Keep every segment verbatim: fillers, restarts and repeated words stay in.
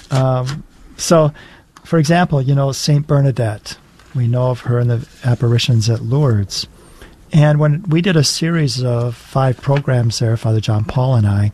Um, so, for example, you know, Saint Bernadette. We know of her in the apparitions at Lourdes. And when we did a series of five programs there, Father John Paul and I,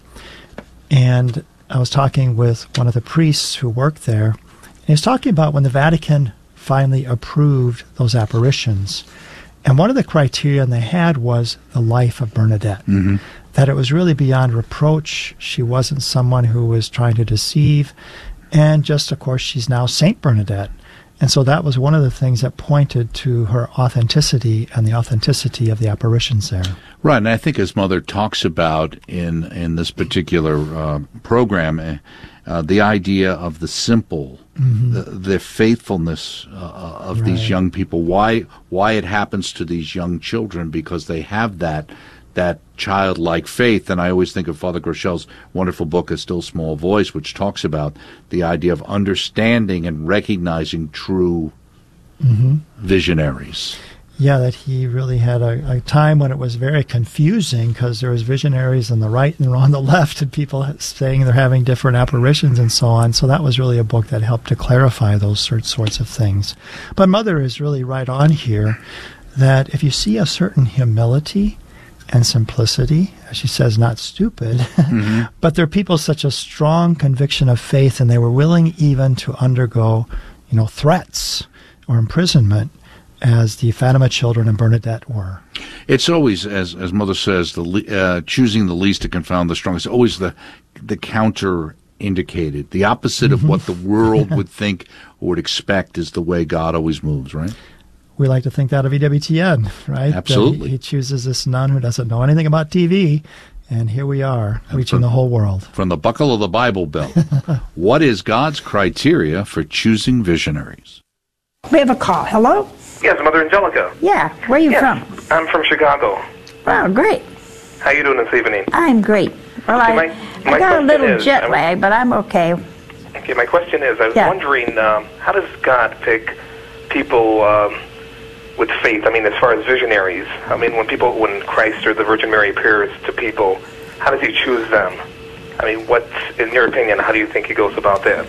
and I was talking with one of the priests who worked there, and he was talking about when the Vatican finally approved those apparitions. And one of the criteria they had was the life of Bernadette. Mm-hmm. That it was really beyond reproach. She wasn't someone who was trying to deceive. And just, of course, she's now Saint Bernadette. And so that was one of the things that pointed to her authenticity and the authenticity of the apparitions there. Right, and I think as Mother talks about in, in this particular uh, program, uh, uh, the idea of the simple, mm-hmm. the, the faithfulness uh, of right. these young people, why why it happens to these young children, because they have that that childlike faith. And I always think of Father Grochel's wonderful book, A Still Small Voice, which talks about the idea of understanding and recognizing true mm-hmm. visionaries. Yeah, that he really had a, a time when it was very confusing because there was visionaries on the right and on the left and people saying they're having different apparitions and so on. So that was really a book that helped to clarify those sorts of things. But Mother is really right on here that if you see a certain humility and simplicity, as she says, not stupid, mm-hmm. but there are people such a strong conviction of faith, and they were willing even to undergo, you know, threats or imprisonment, as the Fatima children and Bernadette were. It's always, as as Mother says, the uh, choosing the least to confound the strong. It's always the the counter indicated, the opposite mm-hmm. of what the world would think or would expect is the way God always moves, right? We like to think that of E W T N, right? Absolutely. He, he chooses this nun who doesn't know anything about T V, and here we are, and reaching from, the whole world. From the buckle of the Bible Belt, what is God's criteria for choosing visionaries? We have a call. Hello? Yes, Mother Angelica. Yeah, where are you yes, from? I'm from Chicago. Wow, great. How you doing this evening? I'm great. Well, okay, I, my, my I got a little is, jet lag, but I'm okay. Okay, my question is, I was yeah. wondering, um, how does God pick people um, with faith? I mean, as far as visionaries. I mean, when people, when Christ or the Virgin Mary appears to people, how does he choose them? I mean, what, in your opinion, how do you think he goes about that?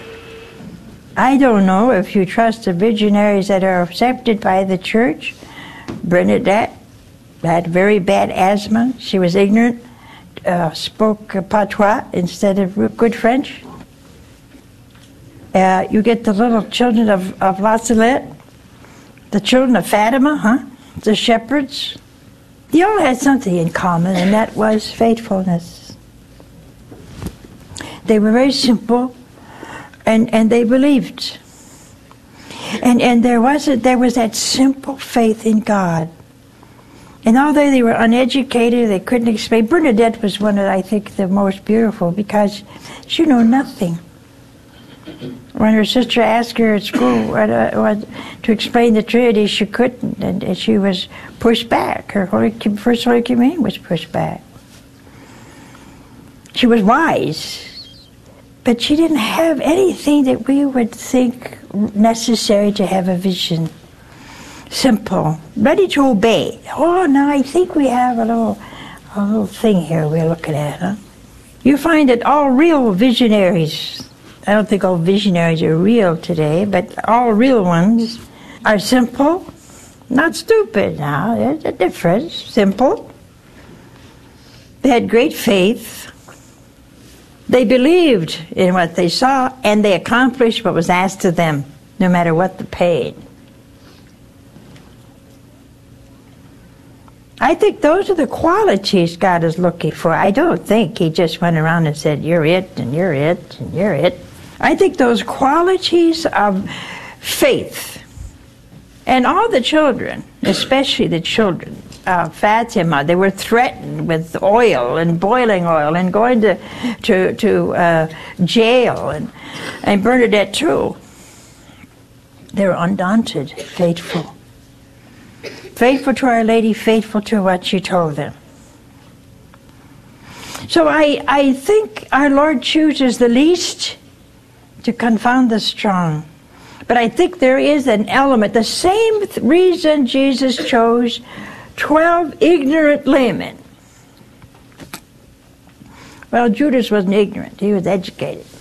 I don't know if you trust the visionaries that are accepted by the church. Bernadette had very bad asthma. She was ignorant, uh, spoke patois instead of good French. Uh, you get the little children of, of La Salette, the children of Fatima, huh? The shepherds. They all had something in common, and that was faithfulness. They were very simple. And and they believed, and and there was a, there was that simple faith in God. And although they were uneducated, they couldn't explain. Bernadette was one of, I think, the most beautiful because she knew nothing. When her sister asked her at school what, uh, what, to explain the Trinity, she couldn't, and, and she was pushed back. Her Holy, first Holy Communion was pushed back. She was wise. But she didn't have anything that we would think necessary to have a vision. Simple, ready to obey. Oh, now I think we have a little, a little thing here we're looking at, huh? You find that all real visionaries, I don't think all visionaries are real today, but all real ones are simple, not stupid now. There's a difference. Simple. They had great faith. They believed in what they saw, and they accomplished what was asked of them, no matter what the pain. I think those are the qualities God is looking for. I don't think he just went around and said, you're it, and you're it, and you're it. I think those qualities of faith, and all the children, especially the children, Uh, Fatima, they were threatened with oil and boiling oil and going to to to uh, jail, and and Bernadette too. They were undaunted, faithful, faithful to Our Lady, faithful to what she told them. So I I think our Lord chooses the least to confound the strong, but I think there is an element, the same th- reason Jesus chose Twelve ignorant laymen. Well, Judas wasn't ignorant. He was educated.